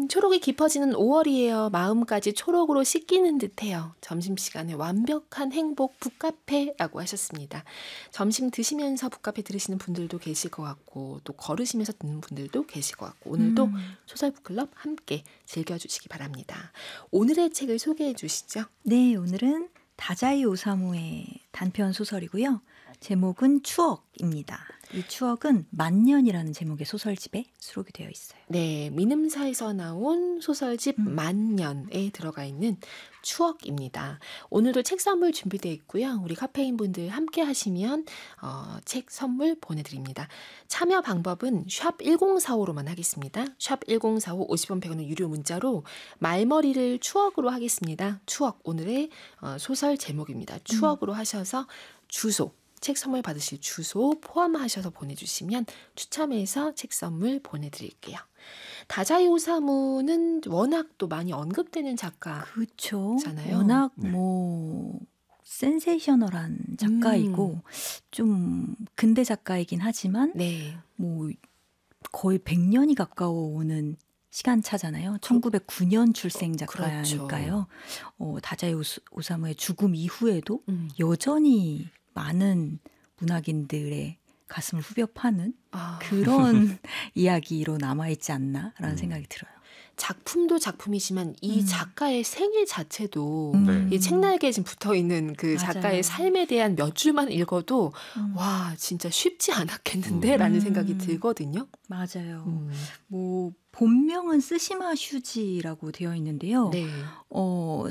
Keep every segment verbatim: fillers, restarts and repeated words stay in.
초록이 깊어지는 오월이에요. 마음까지 초록으로 씻기는 듯해요. 점심시간에 완벽한 행복 북카페라고 하셨습니다. 점심 드시면서 북카페 들으시는 분들도 계실 것 같고 또 걸으시면서 듣는 분들도 계실 것 같고 오늘도 음. 소설 북클럽 함께 즐겨주시기 바랍니다. 오늘의 책을 소개해 주시죠. 네, 오늘은 다자이 오사무의 단편 소설이고요. 제목은 추억입니다. 이 추억은 만년이라는 제목의 소설집에 수록이 되어 있어요. 네, 민음사에서 나온 소설집 음. 만년에 들어가 있는 추억입니다. 오늘도 책 선물 준비되어 있고요. 우리 카페인 분들 함께 하시면 어, 책 선물 보내드립니다. 참여 방법은 샵 일공사오로만 하겠습니다. 샵 일공사오 오십 원 백 원의 유료 문자로 말머리를 추억으로 하겠습니다. 추억, 오늘의 어, 소설 제목입니다. 추억으로 음. 하셔서 주소, 책 선물 받으실 주소 포함하셔서 보내주시면 추첨해서 책 선물 보내드릴게요. 다자이 오사무는 워낙 또 많이 언급되는 작가잖아요. 그렇죠. 워낙 네. 뭐 센세이셔널한 작가이고 음. 좀 근대 작가이긴 하지만 네. 뭐 거의 백 년이 가까워오는 시간차잖아요. 천구백구 년 출생 작가니까요. 그렇죠. 어, 다자이 오사무의 죽음 이후에도 음. 여전히 많은 문학인들의 가슴을 후벼 파는 아. 그런 이야기로 남아있지 않나라는 음. 생각이 들어요. 작품도 작품이지만 이 음. 작가의 생일 자체도 네. 이 책날개에 지금 붙어있는 그 맞아요. 작가의 삶에 대한 몇 줄만 읽어도 음. 와 진짜 쉽지 않았겠는데? 음. 라는 생각이 음. 들거든요. 맞아요. 음. 뭐 본명은 쓰시마 슈지라고 되어 있는데요. 네. 어,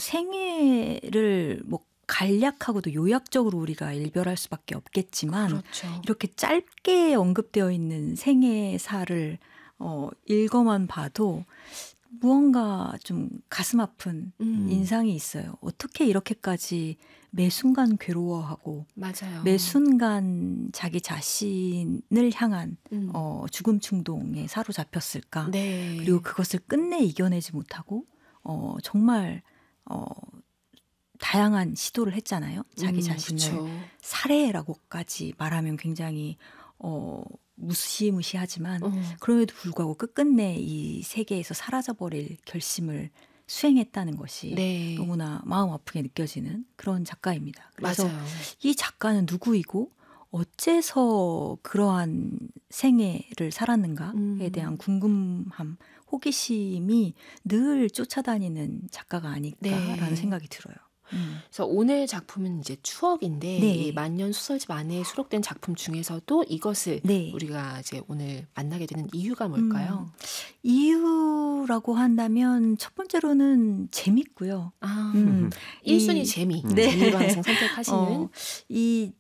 생애를 뭐 간략하고도 요약적으로 우리가 일별할 수밖에 없겠지만 그렇죠. 이렇게 짧게 언급되어 있는 생애사를 어, 읽어만 봐도 무언가 좀 가슴 아픈 음. 인상이 있어요. 어떻게 이렇게까지 매 순간 괴로워하고 맞아요. 매 순간 자기 자신을 향한 음. 어, 죽음 충동에 사로잡혔을까? 네. 그리고 그것을 끝내 이겨내지 못하고 어, 정말 어, 다양한 시도를 했잖아요. 자기 음, 자신을 그쵸. 살해라고까지 말하면 굉장히 어, 무시무시하지만 어. 그럼에도 불구하고 끝끝내 이 세계에서 사라져버릴 결심을 수행했다는 것이 네. 너무나 마음 아프게 느껴지는 그런 작가입니다. 그래서 맞아요. 이 작가는 누구이고 어째서 그러한 생애를 살았는가에 음. 대한 궁금함, 호기심이 늘 쫓아다니는 작가가 아닐까라는 네. 생각이 들어요. 음. 그래서 오늘 작품은 이제 추억인데 네. 이 만년 소설집 안에 수록된 작품 중에서도 이것을 네. 우리가 이제 오늘 만나게 되는 이유가 뭘까요? 음, 이유라고 한다면 첫 번째로는 재밌고요. 아, 음, 일 순위 이- 재미. 네. 재미로 항상 선택하시는. 어, 이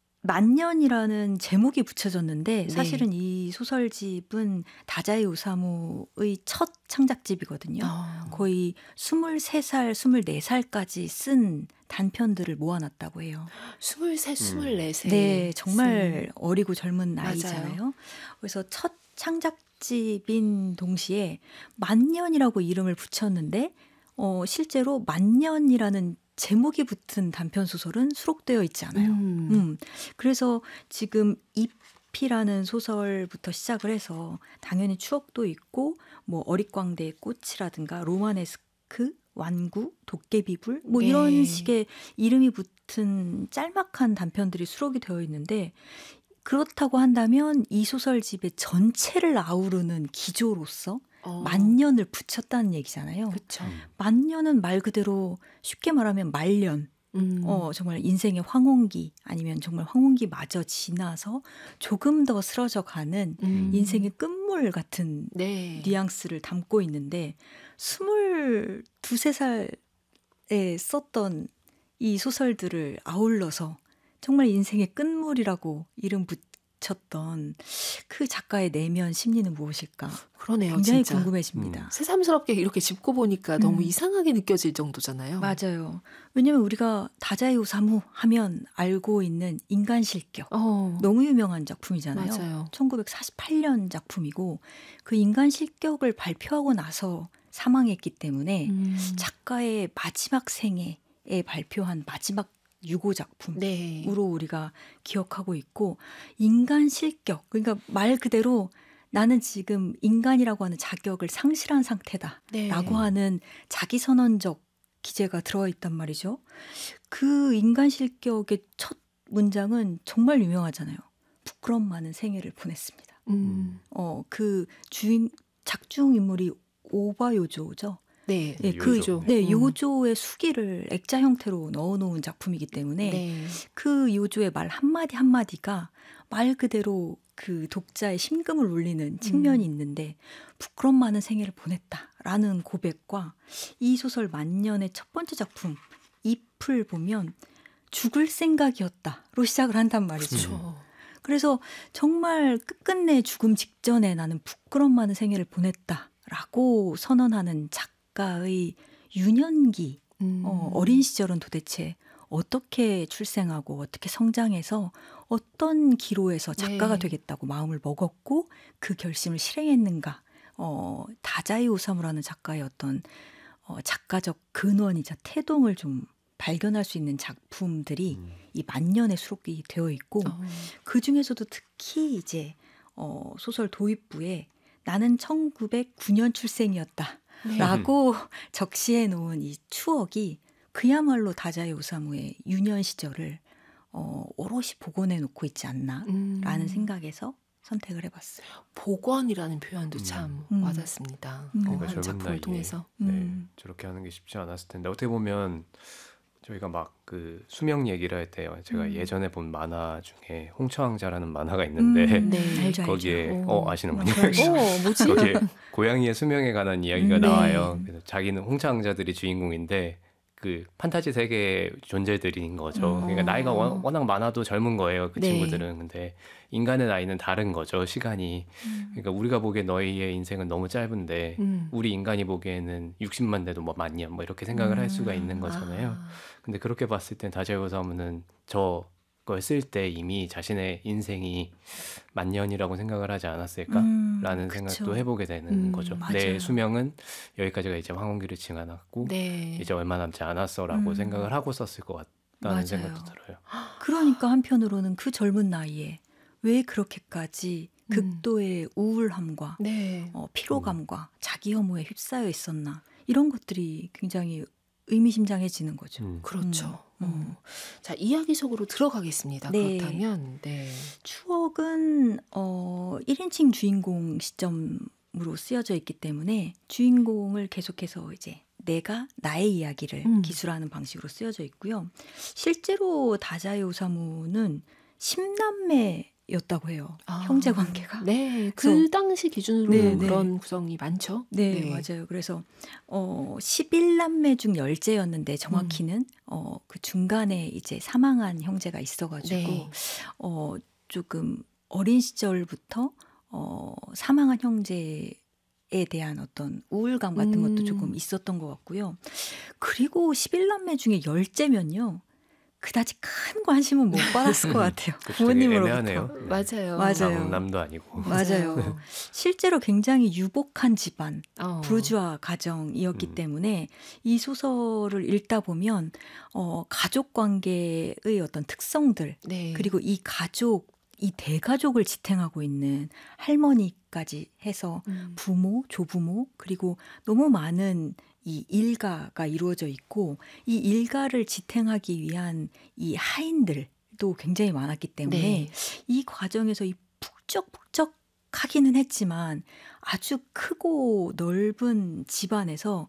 만년이라는 제목이 붙여졌는데 네. 사실은 이 소설집은 다자이 오사무의 첫 창작집이거든요. 어. 거의 스물세 살, 스물네 살까지 쓴 단편들을 모아놨다고 해요. 스물셋, 스물넷에. 네, 정말 어리고 젊은 맞아요. 나이잖아요. 그래서 첫 창작집인 동시에 만년이라고 이름을 붙였는데 어, 실제로 만년이라는 제목이 붙은 단편 소설은 수록되어 있지 않아요. 음. 음, 그래서 지금 잎이라는 소설부터 시작을 해서 당연히 추억도 있고 뭐 어릿광대의 꽃이라든가 로마네스크, 완구, 도깨비불 뭐 네. 이런 식의 이름이 붙은 짤막한 단편들이 수록이 되어 있는데 그렇다고 한다면 이 소설집의 전체를 아우르는 기조로서 어. 만년을 붙였다는 얘기잖아요. 그렇죠. 만년은 말 그대로 쉽게 말하면 말년. 음. 어, 정말 인생의 황혼기 아니면 정말 황혼기마저 지나서 조금 더 쓰러져 가는 음. 인생의 끝물 같은 네. 뉘앙스를 담고 있는데 스물두세 살에 썼던 이 소설들을 아울러서 정말 인생의 끝물이라고 이름 붙였던 그 작가의 내면 심리는 무엇일까? 그러네요. 굉장히 진짜. 궁금해집니다. 새삼스럽게 이렇게 짚고 보니까 너무 음. 이상하게 느껴질 정도잖아요. 맞아요. 왜냐면 우리가 다자이 오사무 하면 알고 있는 인간 실격. 어. 너무 유명한 작품이잖아요. 맞아요. 천구백사십팔 년 작품이고 그 인간 실격을 발표하고 나서 사망했기 때문에 음. 작가의 마지막 생애에 발표한 마지막 유고 작품으로 네. 우리가 기억하고 있고 인간 실격 그러니까 말 그대로 나는 지금 인간이라고 하는 자격을 상실한 상태다라고 네. 하는 자기선언적 기제가 들어있단 말이죠. 그 인간 실격의 첫 문장은 정말 유명하잖아요. 부끄럼 많은 생애를 보냈습니다. 음. 어, 그 주인 작중 인물이 오바요조죠. 네. 네, 그 요조. 네, 음. 요조의 수기를 액자 형태로 넣어놓은 작품이기 때문에 네. 그 요조의 말 한마디 한마디가 말 그대로 그 독자의 심금을 울리는 측면이 음. 있는데 부끄럼 많은 생애를 보냈다라는 고백과 이 소설 만년의 첫 번째 작품 잎을 보면 죽을 생각이었다로 시작을 한단 말이죠. 그렇죠. 그래서 정말 끝끝내 죽음 직전에 나는 부끄럼 많은 생애를 보냈다라고 선언하는 작가의 유년기, 음. 어, 어린 시절은 도대체 어떻게 출생하고 어떻게 성장해서 어떤 기로에서 작가가 네. 되겠다고 마음을 먹었고 그 결심을 실행했는가. 어, 다자이 오사무라는 작가의 어떤 어, 작가적 근원이자 태동을 좀 발견할 수 있는 작품들이 음. 이 만년에 수록이 되어 있고 어. 그 중에서도 특히 이제 어, 소설 도입부에 나는 천구백구 년 출생이었다. 네. 라고 적시해 놓은 이 추억이 그야말로 다자이 오사무의 유년 시절을 어, 오롯이 복원해 놓고 있지 않나라는 음. 생각에서 선택을 해봤어요. 복원이라는 표현도 음. 참 음. 와닿습니다. 음. 어, 그러니까 한 젊은 작품을 나이에 통해서. 네, 음. 저렇게 하는 게 쉽지 않았을 텐데 어떻게 보면 저희가 막 그 수명 얘기를 할 때요. 제가 음. 예전에 본 만화 중에 홍차왕자라는 만화가 있는데 음, 네. 알죠, 거기에 알죠. 어 오. 아시는군요. 그럼요. 어, 뭐지? 거기에 고양이의 수명에 관한 이야기가 음, 네. 나와요. 그래서 자기는 홍차왕자들이 주인공인데 그 판타지 세계의 존재들인 거죠. 음. 그러니까 나이가 워- 워낙 많아도 젊은 거예요. 그 네. 친구들은. 근데 인간의 나이는 다른 거죠. 시간이. 음. 그러니까 우리가 보기에 너희의 인생은 너무 짧은데 음. 우리 인간이 보기에는 육십만 돼도 뭐 만년 뭐 이렇게 생각을 할 수가 있는 음. 거잖아요. 아. 근데 그렇게 봤을 땐 다자이 오사무는 저걸 쓸 때 이미 자신의 인생이 만년이라고 생각을 하지 않았을까라는 음, 생각도 그쵸. 해보게 되는 음, 거죠. 맞아요. 내 수명은 여기까지가 이제 황혼기를 지나갔고 네. 이제 얼마 남지 않았어라고 음. 생각을 하고 썼을 것 같다는 맞아요. 생각도 들어요. 그러니까 한편으로는 그 젊은 나이에 왜 그렇게까지 음. 극도의 우울함과 네. 어, 피로감과 자기 혐오에 휩싸여 있었나 이런 것들이 굉장히 의미심장해지는 거죠. 음. 그렇죠. 음. 어. 자, 이야기 속으로 들어가겠습니다. 네. 그렇다면 네. 추억은 어, 일 인칭 주인공 시점으로 쓰여져 있기 때문에 주인공을 계속해서 이제 내가 나의 이야기를 음. 기술하는 방식으로 쓰여져 있고요. 실제로 다자이 오사무는 십남매였다고 해요. 아. 형제 관계가. 네. 그 그래서- 당시 기준으로 네, 네. 그런 구성이 많죠. 네, 맞아요. 그래서 어, 십일 남매 중 열째였는데 정확히는 어, 그 중간에 이제 사망한 형제가 있어가지고 네. 어, 조금 어린 시절부터 어, 사망한 형제에 대한 어떤 우울감 같은 것도 음. 조금 있었던 것 같고요. 그리고 십일 남매 중에 열째면요. 그다지 큰 관심은 못 받았을 것 같아요. 그쵸, 되게 부모님으로부터. 애매하네요. 네. 맞아요. 맞아요. 남남도 아니고. 맞아요. 실제로 굉장히 유복한 집안, 어. 부르주아 가정이었기 음. 때문에 이 소설을 읽다 보면 어, 가족 관계의 어떤 특성들 네. 그리고 이 가족, 이 대가족을 지탱하고 있는 할머니까지 해서 음. 부모, 조부모 그리고 너무 많은 이 일가가 이루어져 있고 이 일가를 지탱하기 위한 이 하인들도 굉장히 많았기 때문에 네. 이 과정에서 이 북적북적하기는 했지만 아주 크고 넓은 집안에서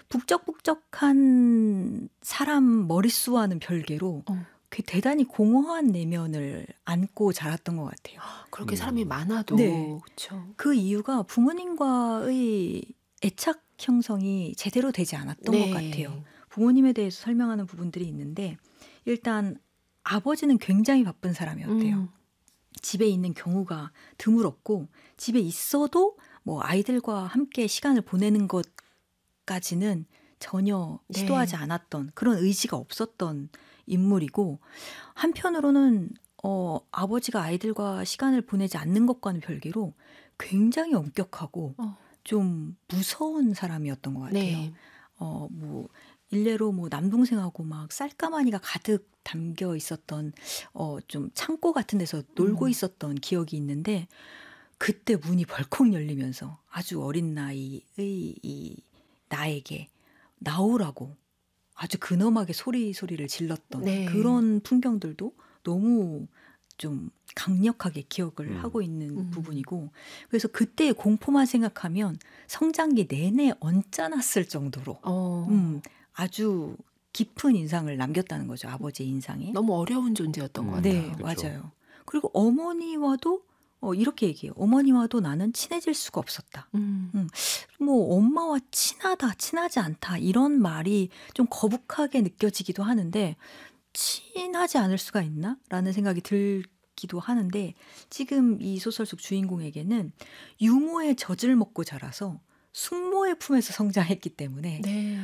북적북적한 사람 머릿수와는 별개로 어. 그 대단히 공허한 내면을 안고 자랐던 것 같아요. 그렇게 음. 사람이 많아도 네. 그렇죠. 그 이유가 부모님과의 애착 형성이 제대로 되지 않았던 네. 것 같아요. 부모님에 대해서 설명하는 부분들이 있는데 일단 아버지는 굉장히 바쁜 사람이었대요. 음. 집에 있는 경우가 드물었고 집에 있어도 뭐 아이들과 함께 시간을 보내는 것까지는 전혀 네. 시도하지 않았던 그런 의지가 없었던 인물이고 한편으로는 어, 아버지가 아이들과 시간을 보내지 않는 것과는 별개로 굉장히 엄격하고 어. 좀 무서운 사람이었던 것 같아요. 네. 어, 뭐 일례로 뭐 남동생하고 막 쌀가마니가 가득 담겨 있었던 어, 좀 창고 같은 데서 놀고 음. 있었던 기억이 있는데 그때 문이 벌컥 열리면서 아주 어린 나이의 이 나에게 나오라고 아주 근엄하게 소리 소리를 질렀던 네. 그런 풍경들도 너무 좀 강력하게 기억을 음. 하고 있는 음. 부분이고 그래서 그때의 공포만 생각하면 성장기 내내 언짢았을 정도로 어, 음, 아주 깊은 인상을 남겼다는 거죠. 아버지의 인상에. 너무 어려운 존재였던 것 음, 같아요. 네, 그렇죠. 맞아요. 그리고 어머니와도 어, 이렇게 얘기해요. 어머니와도 나는 친해질 수가 없었다. 음. 뭐 엄마와 친하다, 친하지 않다 이런 말이 좀 거북하게 느껴지기도 하는데 친하지 않을 수가 있나? 라는 생각이 들기도 하는데 지금 이 소설 속 주인공에게는 유모의 젖을 먹고 자라서 숙모의 품에서 성장했기 때문에 네.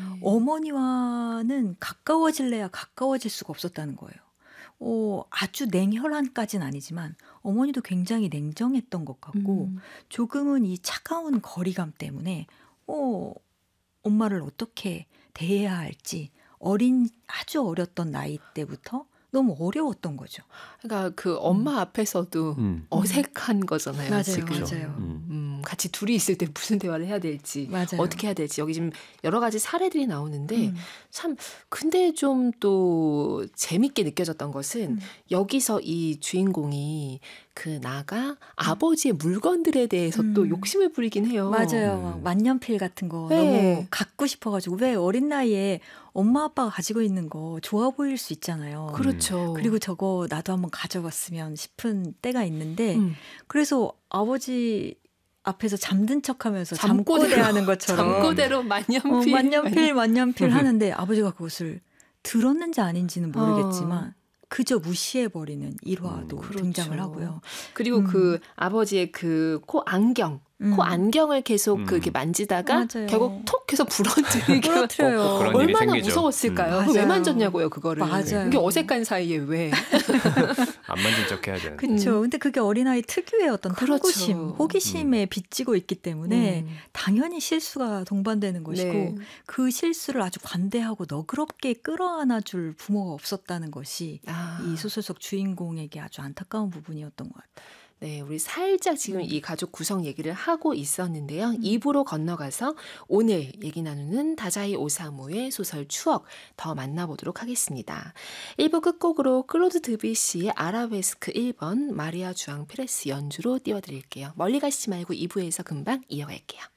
어머니와는 가까워질래야 가까워질 수가 없었다는 거예요. 어, 아주 냉혈한까지는 아니지만 어머니도 굉장히 냉정했던 것 같고 음. 조금은 이 차가운 거리감 때문에 어, 엄마를 어떻게 대해야 할지 어린 아주 어렸던 나이 때부터 너무 어려웠던 거죠. 그러니까 그 엄마 앞에서도 음. 어색한 거잖아요. 맞아요, 지금. 맞아요. 음. 음, 같이 둘이 있을 때 무슨 대화를 해야 될지 맞아요. 어떻게 해야 될지 여기 지금 여러 가지 사례들이 나오는데 음, 참 근데 좀 또 재밌게 느껴졌던 것은 음. 여기서 이 주인공이 그 나가 아버지의 물건들에 대해서 또 음. 욕심을 부리긴 해요. 맞아요. 음. 만년필 같은 거 네. 너무 갖고 싶어가지고 왜 어린 나이에 엄마 아빠가 가지고 있는 거 좋아 보일 수 있잖아요. 그렇죠. 그리고 저거 나도 한번 가져봤으면 싶은 때가 있는데 음. 그래서 아버지 앞에서 잠든 척하면서 잠꼬대로- 잠꼬대하는 것처럼 잠꼬대로 만년필 어, 만년필 만년필 하는데 아버지가 그것을 들었는지 아닌지는 모르겠지만 어. 그저 무시해버리는 일화도 음, 그렇죠. 등장을 하고요. 그리고 음. 그 아버지의 그 코 안경, 음. 코 안경을 계속 음. 그렇게 만지다가 맞아요. 결국 톡 해서 부러뜨리게 부러뜨려요. 어, 그런 일이 얼마나 생기죠. 무서웠을까요? 음. 왜 맞아요. 만졌냐고요, 그거를. 맞아요. 이게 어색한 사이에 왜? 안 만진 척 해야 되는데. 그렇죠. 근데 그게 어린아이 특유의 어떤 음. 그렇죠. 탐구심, 호기심에 빚지고 있기 때문에 음. 당연히 실수가 동반되는 것이고 네. 그 실수를 아주 관대하고 너그럽게 끌어안아줄 부모가 없었다는 것이 아. 이 소설 속 주인공에게 아주 안타까운 부분이었던 것 같아요. 네, 우리 살짝 지금 음. 이 가족 구성 얘기를 하고 있었는데요. 이 부로 건너가서 오늘 얘기 나누는 다자이 오사무의 소설 추억 더 만나보도록 하겠습니다. 일 부 끝곡으로 클로드 드뷔시의 아라베스크 일 번 마리아 주앙 페레스 연주로 띄워드릴게요. 멀리 가시지 말고 이 부에서 금방 이어갈게요.